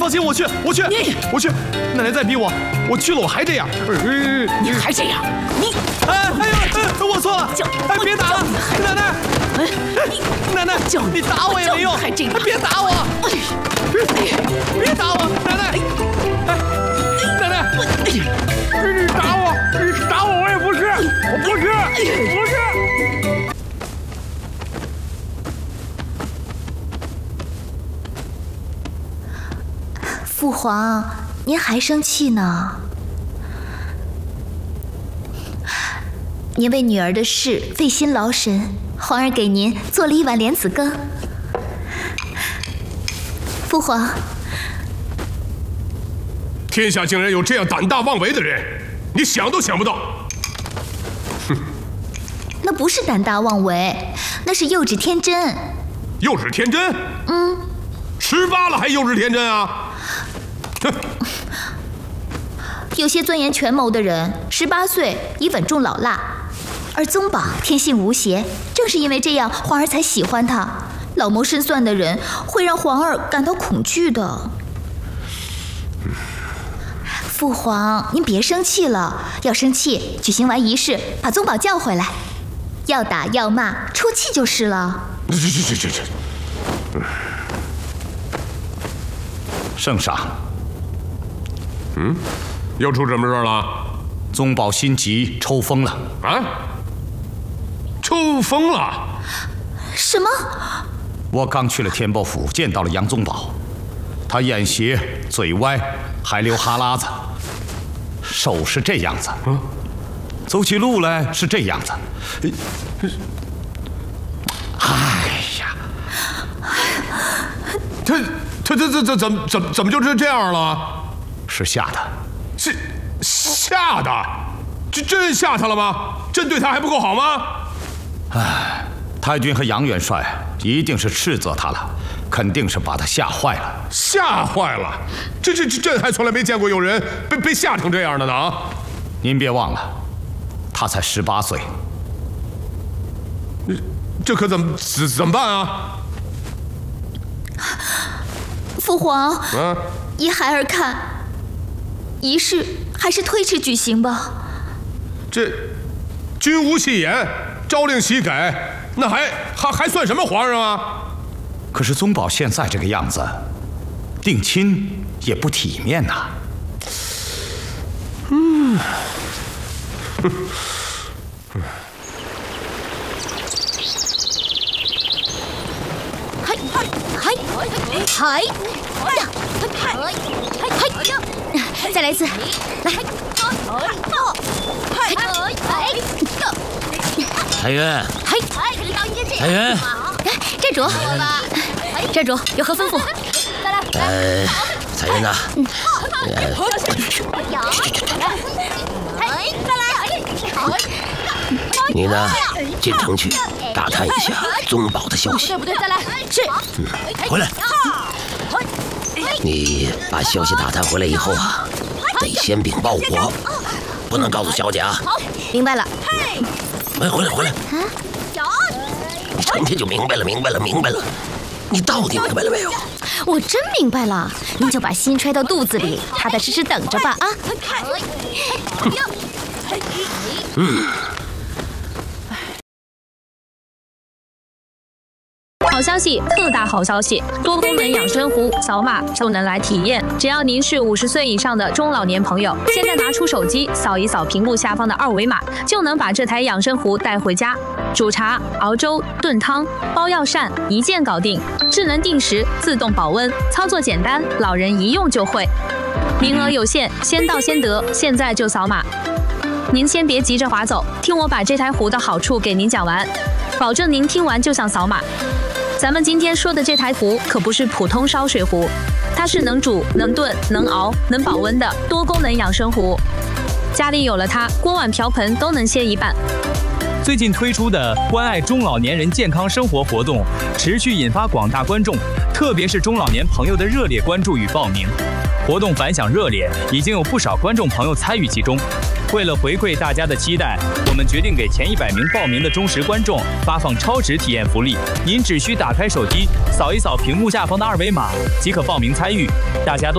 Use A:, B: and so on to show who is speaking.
A: 放心，我去。奶奶再逼我，我去了我还这样。
B: 你还这样？你
A: 哎呦，我错了！哎，别打了，奶奶！奶奶，你打我也没用，
B: 还这样？
A: 别打我！别打我，奶奶！哎，奶奶！
C: 你打我，我也不是，我不是。
D: 父皇，您还生气呢？您为女儿的事费心劳神，皇儿给您做了一碗莲子羹。父皇，
E: 天下竟然有这样胆大妄为的人，你想都想不到。哼，
D: 那不是胆大妄为，那是幼稚天真。
E: 幼稚天真？18了还幼稚天真啊？哼！
D: 有些钻研权谋的人，18岁已稳重老辣，而宗宝天性无邪，正是因为这样，皇儿才喜欢他。老谋深算的人会让皇儿感到恐惧的。父皇，您别生气了，要生气，举行完仪式，把宗宝叫回来，要打要骂，出气就是了。
F: 圣上。
E: 又出什么事了？
F: 宗宝心急抽风了。
E: 啊？抽风了？
D: 什么？
F: 我刚去了天豹府，见到了杨宗保，他眼斜，嘴歪，还流哈喇子，手是这样子，走起路来是这样子。哎呀，
E: 他怎么就是这样了？
F: 是吓的。
E: 是吓的？真吓他了吗？朕对他还不够好吗？
F: 哎，太君和杨元帅一定是斥责他了，肯定是把他吓坏了。
E: 吓坏了？朕还从来没见过有人被吓成这样的呢啊！
F: 您别忘了，他才18岁。
E: 这可怎么办啊？
D: 父皇，依孩儿看，仪式还是推迟举行吧。
E: 这君无戏言，朝令夕改，那还算什么皇上啊？
F: 可是宗保现在这个样子，定亲也不体面呐。
D: 再来一次，来。
G: 太原，太原，
D: 寨主，寨主有何吩咐？
G: 彩云呐，你呢，进城去打探一下宗保的消息。
D: 对，再来。是。
G: 回来。你把消息打探回来以后啊，得先禀报我，不能告诉小姐啊。
D: 好，明白了。
G: 回来。你成天就明白了。你到底明白了没有？
D: 我真明白了，您就把心揣到肚子里，踏踏实实等着吧啊！
H: 好消息，特大好消息！多功能养生壶扫码就能来体验，只要您是50岁以上的中老年朋友，现在拿出手机扫一扫屏幕下方的2维码，就能把这台养生壶带回家，煮茶、熬粥、炖汤、包药膳，一键搞定。智能定时，自动保温，操作简单，老人一用就会。名额有限，先到先得，现在就扫码。您先别急着划走，听我把这台壶的好处给您讲完，保证您听完就想扫码。咱们今天说的这台壶可不是普通烧水壶，它是能煮、能炖、能熬、能保温的多功能养生壶。家里有了它，锅碗瓢盆都能歇一半。
I: 最近推出的关爱中老年人健康生活活动，持续引发广大观众，特别是中老年朋友的热烈关注与报名。活动反响热烈，已经有不少观众朋友参与其中。为了回馈大家的期待，我们决定给前100名报名的忠实观众发放超值体验福利。您只需打开手机，扫一扫屏幕下方的2维码，即可报名参与。大家都